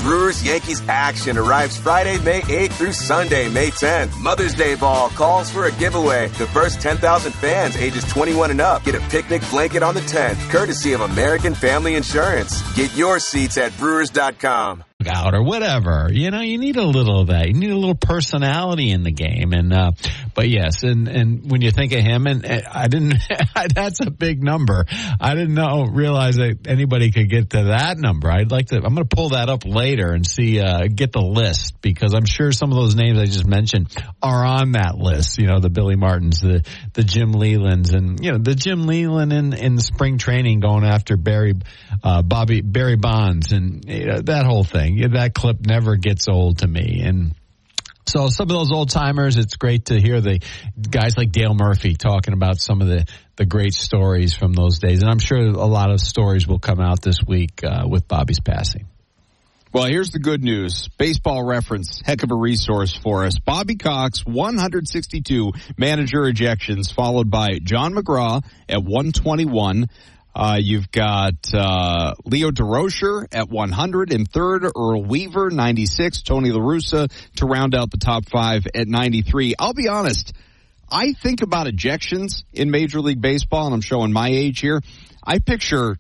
Brewers-Yankees action arrives Friday, May 8th through Sunday, May 10th. Mother's Day Ball calls for a giveaway. The first 10,000 fans ages 21 and up get a picnic blanket on the 10th, courtesy of American Family Insurance. Get your seats at Brewers.com. Out or whatever, you need a little of that. You need a little personality in the game, but yes, and when you think of him, and I didn't, that's a big number. I didn't realize that anybody could get to that number. I'm going to pull that up later and see, get the list, because I'm sure some of those names I just mentioned are on that list. The Billy Martins, the Jim Lelands, and the Jim Leland in spring training going after Barry Bonds, and that whole thing. That clip never gets old to me. And so some of those old timers, it's great to hear the guys like Dale Murphy talking about some of the great stories from those days. And I'm sure a lot of stories will come out this week with Bobby's passing. Well, here's the good news. Baseball Reference, heck of a resource for us. Bobby Cox, 162 manager ejections, followed by John McGraw at 121. You've got Leo DeRocher at 100 in third, Earl Weaver, 96, Tony La Russa to round out the top five at 93. I'll be honest, I think about ejections in Major League Baseball, and I'm showing my age here. I picture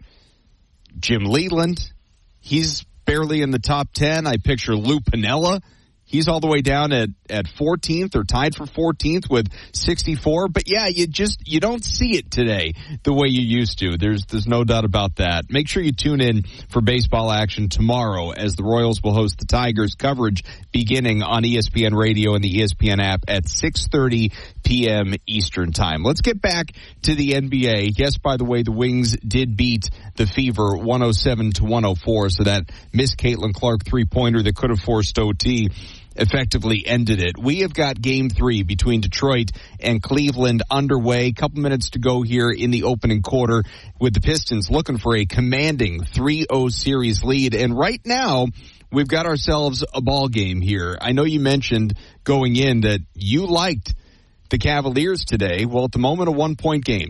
Jim Leland. He's barely in the top 10. I picture Lou Piniella. He's all the way down at 14th or tied for 14th with 64. But yeah, you don't see it today the way you used to. There's no doubt about that. Make sure you tune in for baseball action tomorrow as the Royals will host the Tigers. Coverage beginning on ESPN Radio and the ESPN app at 6:30 p.m. Eastern Time. Let's get back to the NBA. Yes, by the way, the Wings did beat the Fever 107-104, so that missed Caitlin Clark three-pointer that could have forced OT effectively ended it. We have got game 3 between Detroit and Cleveland underway. Couple minutes to go here in the opening quarter with the Pistons looking for a commanding 3-0 series lead. And right now, we've got ourselves a ball game here. I know you mentioned going in that you liked the Cavaliers today. Well, at the moment, a 1-point game.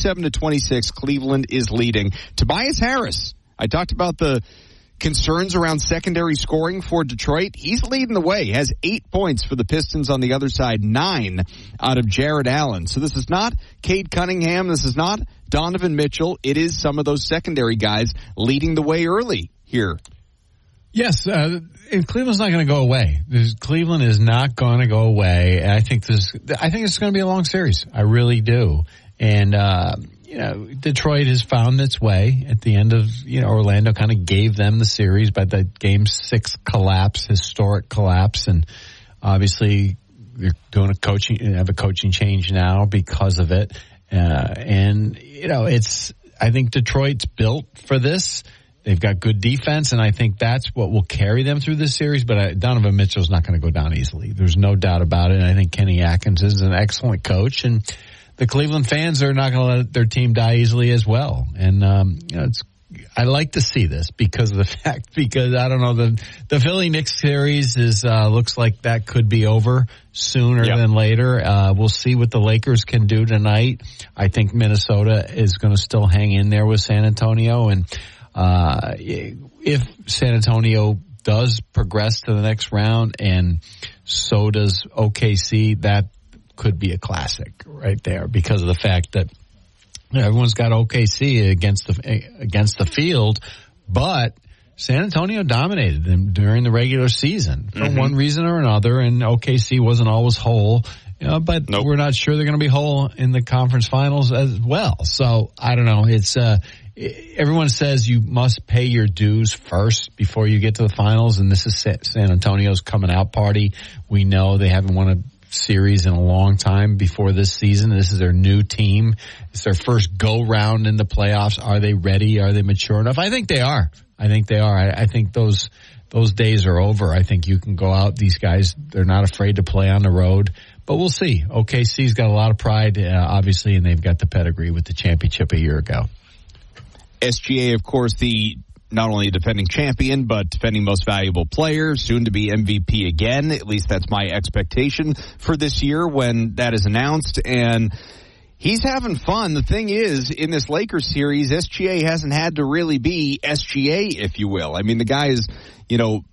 27-26, Cleveland is leading. Tobias Harris, I talked about the concerns around secondary scoring for Detroit. He's leading the way. He has 8 points for the Pistons on the other side, 9 out of Jared Allen. So this is not Cade Cunningham. This is not Donovan Mitchell. It is some of those secondary guys leading the way early here. Yes, and Cleveland's not going to go away. Cleveland is not going to go away. I think it's going to be a long series. I really do. And Detroit has found its way at the end of, Orlando kind of gave them the series by the game 6 collapse, historic collapse. And obviously they're doing have a coaching change now because of it. I think Detroit's built for this. They've got good defense, and I think that's what will carry them through this series. But Donovan Mitchell's not going to go down easily. There's no doubt about it. And I think Kenny Atkins is an excellent coach, and the Cleveland fans are not going to let their team die easily as well. And I like to see this because I don't know, the Philly Knicks series looks like that could be over sooner than later. We'll see what the Lakers can do tonight. I think Minnesota is going to still hang in there with San Antonio, and if San Antonio does progress to the next round and so does OKC, that could be a classic right there because of the fact that everyone's got OKC against the field, but San Antonio dominated them during the regular season for one reason or another, and OKC wasn't always whole. But we're not sure they're going to be whole in the conference finals as well. So I don't know. It's everyone says you must pay your dues first before you get to the finals, and this is San Antonio's coming out party. We know they haven't won a series in a long time before this season. This is their new team. It's their first go round in the playoffs. Are they ready? Are they mature enough? I think they are. I think those days are over. I think you can go out. These guys, they're not afraid to play on the road. But we'll see. OKC's got a lot of pride, obviously, and they've got the pedigree with the championship a year ago. SGA, of course, the not only defending champion, but defending most valuable player, soon to be MVP again. At least that's my expectation for this year when that is announced. And he's having fun. The thing is, in this Lakers series, SGA hasn't had to really be SGA, if you will. I mean, the guy is,